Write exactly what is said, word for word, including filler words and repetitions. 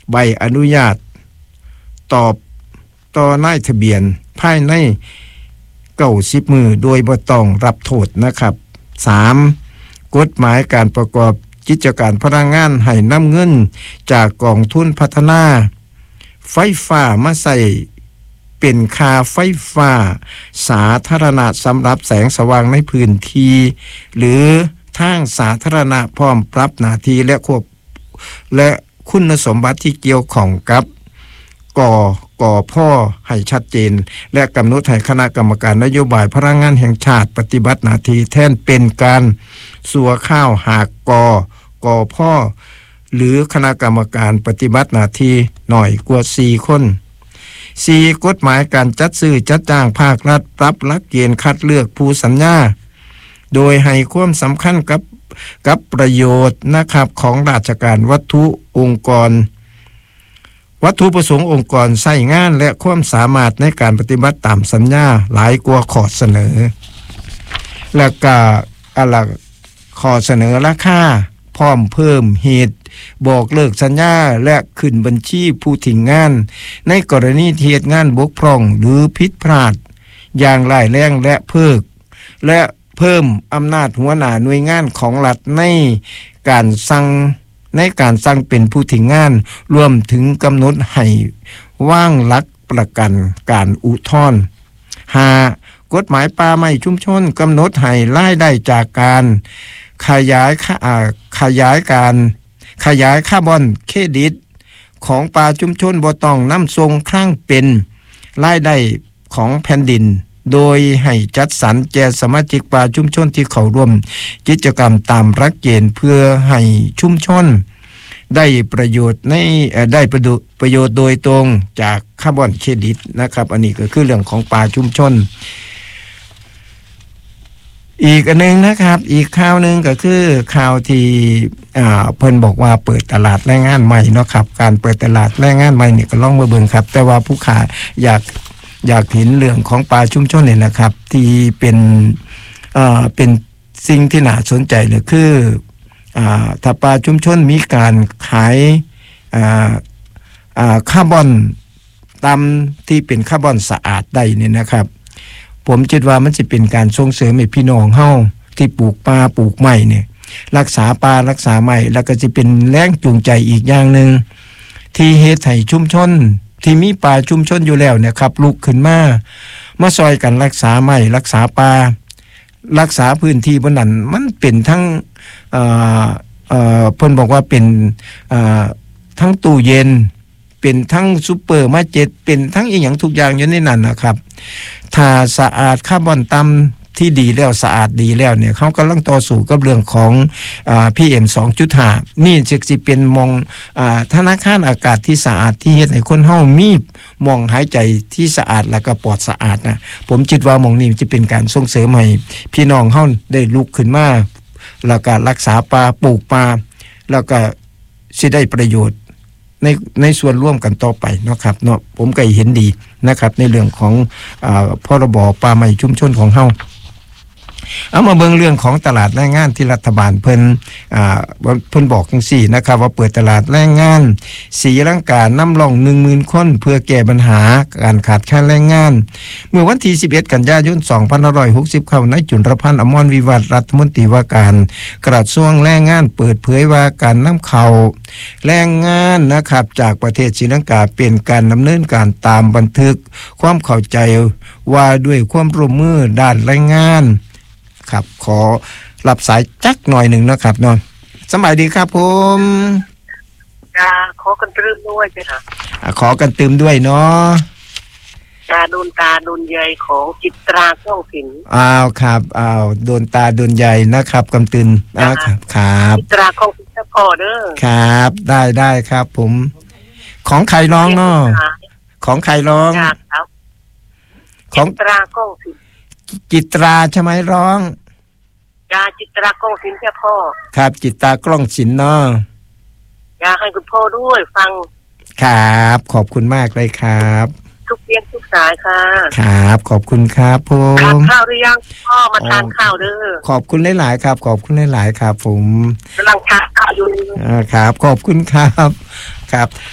ใบอนุญาตตอบต่อนายทะเบียนภายในเก้าสิบมือโดยบ่ต้องรับโทษนะครับสามกฎหมายการประกอบกิจการพลังงานให้นำเงินจากกองทุนพัฒนาไฟฟ้ามาใส่เป็นค่าไฟฟ้าสาธารณะสำหรับแสงสว่างในพื้นที่หรือทางสาธารณะพร้อมปรับหน้าที่และควบและคุณสมบัติที่เกี่ยวข้องกับก่อก่อพ่อให้ชัดเจนและกำหนดให้คณะกรรมการนโยบายพลังงานแห่งชาติปฏิบัติหน้าที่แทนเป็นการสัวข้าวหากก่อก่อพ่อหรือคณะกรรมการปฏิบัติหน้าที่หน่อยกว่าสี่คนสี่กฎหมายการจัดซื้อจัดจ้างภาครัฐปรับหลักเกณฑ์คัดเลือกผู้สัญญาโดยให้ความสำคัญกับกับประโยชน์นะครับของราชการวัตถุองค์กรวัตถุประสงค์องค์กรใช้งานและความสามารถในการปฏิบัติตามสัญญาหลายกว่าข้อเสนอและก็อะไรข้อเสนอราคาพร้อมเพิ่มเหตุบอกเลิกสัญญาและขึ้นบัญชีผู้ทิ้งงานในกรณีที่เหตุงานบกพร่องหรือผิดพลาดอย่างร้ายแรงและเพิกและเพิ่มอำนาจหัวหน้าหน่วยงานของรัฐในการสั่งในการสั่งเป็นผู้ทิ้งงานรวมถึงกำหนดให้ว่างหลักประกันการอุทธรณ์ห้ากฎหมายป่าไม้ชุมชนกำหนดให้รายได้จากการขยายค่าขยายการขยายคาร์บอนเครดิตของป่าชุมชนบ่ต้องนำส่งครั้งเป็นรายได้ของแผ่นดินโดยให้จัดสรรแก่สมาชิกป่าชุมชนที่เข้าร่วมกิจกรรมตามหลักเกณฑ์เพื่อให้ชุมชนได้ประโยชน์ในได้ประโยชน์โดยตรงจากคาร์บอนเครดิตนะครับอันนี้ก็คือเรื่องของป่าชุมชนอีกอันนึงนะครับอีกข่าวนึงก็คือข่าวที่อ่าเพิ่นบอกว่าเปิดตลาดแรงงานใหม่เนาะครับการเปิดตลาดแรงงานใหม่นี่ก็ลองมาเบิ่งครับแต่ว่าผู้ค้าอยากอยากเห็นเรื่องของป่าชุมชนเนี่ยนะครับที่เป็นเอ่อเป็นสิ่งที่น่าสนใจเลยคืออ่าถ้าป่าชุมชนมีการขายอ่าอ่าคาร์บอนตามที่เป็นคาร์บอนสะอาดได้เนี่ยนะครับผมคิดว่ามันจะเป็นการส่งเสริมให้พี่น้องเฮาที่ปลูกป่าปลูกไม้เนี่ยรักษาป่ารักษาไม้แล้วก็จะเป็นแรงจูงใจอีกอย่างนึงที่เฮ็ดให้ชุมชนที่มีป่าชุมชนอยู่แล้วเนี่ยครับลุกขึ้นมามาซอยกันรักษาไม้รักษาป่ารักษาพื้นที่บนนั้นมันเป็นทั้งเอ่อเอ่อเพิ่นบอกว่าเป็นเอ่อทั้งตู้เย็นเป็นทั้งซุปเปอร์มาร์เก็ตเป็นทั้งอีหยังทุกอย่างอยู่ในนั้นนะครับถ้าสะอาดคาร์บอนต่ำที่ดีแล้วสะอาดดีแล้วเนี่ยเขากำลังต่อสู้กับเรื่องของอ่า พี เอ็ม สองจุดห้า นี่จะสิเป็นมองอ่าธนาคารอากาศที่สะอาดที่เฮ็ดให้คนเฮามีมองหายใจที่สะอาดแล้วก็ปลอดสะอาดนะผมคิดว่ามองนี้จะเป็นการส่งเสริมให้พี่น้องเฮาได้ลุกขึ้นมาแล้วก็รักษาป่าปลูกป่าแล้วก็สิได้ประโยชน์ในในส่วนร่วมกันต่อไปเนาะครับเนาะผมก็เห็นดีนะครับในเรื่องของอ่าพรบป่าไม้ชุมชนของเฮาเอามาเบิ่งเรื่องของตลาดแรงงานที่รัฐบาลเพิ่นอ่าเพิ่นบอกจังซี่นะครับว่าเปิดตลาดแรงงานศรีลังกานำร่อง หนึ่งหมื่น คนเพื่อแก้ปัญหาการขาดแคลนแรงงานเมื่อวันที่สิบเอ็ดกันยายนสองพันห้าร้อยหกสิบเข้านายจุลพันธ์อมรวิวัฒน์รัฐมนตรีว่าการกระทรวงแรงงานเปิดเผยว่าการนำเข้าแรงงานนะครับจากประเทศศรีลังกาเป็นการดำเนินการตามบันทึกความเข้าใจว่าด้วยความร่วมมือด้านแรงงานครับขอรับสายจักหน่อยหนึ่งนะครับเนาะสบายดีครับผมจ้าขอกันตืมด้วยจ้ะขอกันตืมด้วยเนาะตาโดนตาโดนใยของจิตราข้องศิลป์อ้าวครับอ้าวโดนตาโดนใยนะครับกำตืนอ้าวครับครับจิตราข้องศิลป์พอเด้อครับได้ได้ครับผมของใครร้องเนาะของใครร้องของจิตราข้องศิลป์จิตราใช่ไหมร้องจ้าจิตรากล้องศิลป์แค่พ่อครับจิตรากล้องศิลป์เนาะอยากให้คุณพ่อด้วยฟังครับขอบคุณมากเลยครับทุกเรียนทุกสายค่ะครับขอบคุณครับผมทานข้าวหรือยังพ่อมาทานข้าวเด้อขอบคุณหลายๆครับขอบคุณหลายๆครับผมกำลังทานข้าวอยู่อ่าครับขอบคุณครับครับ